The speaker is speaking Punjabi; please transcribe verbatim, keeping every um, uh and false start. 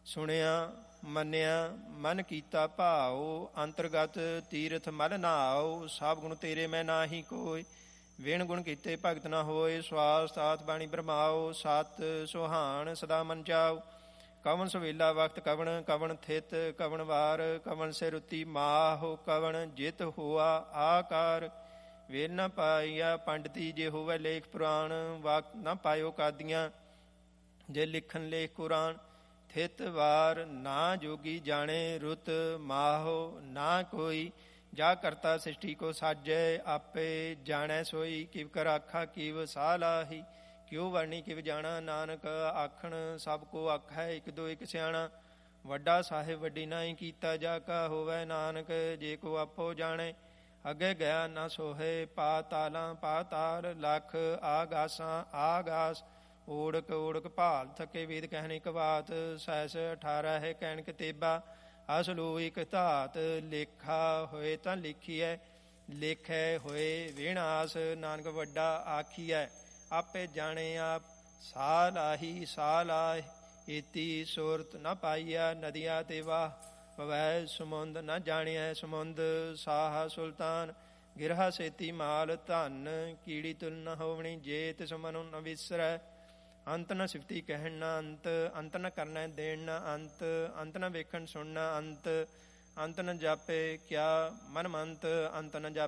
ਸੁਣਿਆ ਮੰਨਿਆ ਮਨ ਕੀਤਾ ਭਾਉ, ਅੰਤਰਗਤ ਤੀਰਥ ਮਲ ਨਾਉ। ਸਭ ਗੁਣ ਤੇਰੇ ਮੈਂ ਨਾਹੀ ਕੋਈ, ਵਿਣ ਗੁਣ ਕੀਤੇ ਭਗਤ ਨਾ ਹੋਏ। ਸਵਾਸ ਤਾਤ ਬਾਣੀ ਬਰਮਾਓ, ਸਤ ਸੁਹਾਣ ਸਦਾ ਮਨ ਜਾਓ। ਕਵਣ ਸਵੇਲਾ ਵਕਤ ਕਵਣ, ਕਵਣ ਥਿਤ ਕਵਣ ਵਾਰ, ਕਵਣ ਸੇ ਰੁਤੀ ਮਾਹੁ, ਕਵਣ ਜਿਤ ਹੋਆ ਆਕਾਰ। ਵੇਲ ਨਾ ਪਾਈਆ ਪੰਡਤੀ ਜੇ ਹੋਵੇ ਲੇਖ ਪੁਰਾਣ, ਵਕਤ ਨਾ ਪਾਇਓ ਕਾਦੀਆਂ ਜੇ ਲਿਖਣ ਲੇਖ ਕੁਰਾਨ। ਥਿਤ ਵਾਰ ਨਾ ਜੋਗੀ ਜਾਣੇ, ਰੁਤ ਮਾਹੁ ਨਾ ਕੋਈ। ਜਾ ਕਰਤਾ ਸ੍ਰਿਸ਼ਟੀ ਕੋ ਸਾਜੈ, ਆਪੇ ਜਾਣੈ ਸੋਈ। ਕਿਵ ਕਰ ਆਖਾ ਕਿਵ ਸਾਹ ਲਾਹੀ, ਕਿਉ ਵਰਣੀ ਕਿਵ ਜਾਣਾ। ਨਾਨਕ ਆਖਣ ਸਭ ਕੋ ਆਖੈ, ਇੱਕ ਦੋ ਇੱਕ ਸਿਆਣਾ। ਵੱਡਾ ਸਾਹਿਬ ਵੱਡੀ ਨਾਹੀ ਕੀਤਾ, ਜਾ ਕਾ ਹੋਵੈ ਨਾਨਕ ਜੇ ਕੋ ਆਪੋ ਜਾਣੈ। ਅੱਗੇ ਗਿਆ ਨਾ ਸੋਹੇ, ਪਾਤਾਲਾਂ ਪਾਤਾਲ ਲੱਖ ਆਗਾਸਾਂ ਆਗਾਸ। ਓੜਕ ਓੜਕ ਭਾਲ ਥਕੇ ਵੇਦ ਕਹਿਣ ਇੱਕ ਬਾਤ, ਸੈਸ ਅਠਾਰਹ ਹੈ ਕਹਿਣ ਕਤੇਬਾ। ਅਸਲੂ ਇੱਕ ਧਾਤ ਲੇਖਾ ਹੋਏ ਤਾਂ ਲਿਖੀਐ, ਲੇਖੈ ਹੋਏ ਵਿਨਾਸ਼। ਨਾਨਕ ਵੱਡਾ ਆਖੀਐ ਆਪੇ ਜਾਣੇ ਆਪ, ਸਾਹ ਲਾਹੀ ਸਾਹ ਲਾਹ। ਏਤੀ ਸੁਰਤ ਨਾ ਪਾਈਆ ਨਦੀਆਂ ਤੇ ਵਾਹ, ਪਵੈ ਸਮੁੰਦ ਨਾ ਜਾਣਿਆ ਸਮੁੰਦ। ਸਾਹ ਸੁਲਤਾਨ ਗਿਰਹਾ ਸੇਤੀ ਮਾਲ ਧਨ, ਕੀੜੀ ਤੁਲ ਨ ਹੋਵਣੀ ਜੇ ਤਿਸ ਮਨੁ ਨ ਵਿਸਰੈ। ਅੰਤ ਨ ਸਿਫਤੀ ਕਹਿਣ ਨਾ ਅੰਤ, ਅੰਤ ਨ ਕਰਨਾ ਦੇਣ ਨਾ ਅੰਤ। ਅੰਤ ਨ ਵੇਖਣ ਸੁਣਨਾ ਅੰਤ, ਅੰਤ ਨ ਜਾਪੇ ਕਿਆ ਮਨ ਮੰਤ। ਅੰਤ ਨ ਜਾਪੇ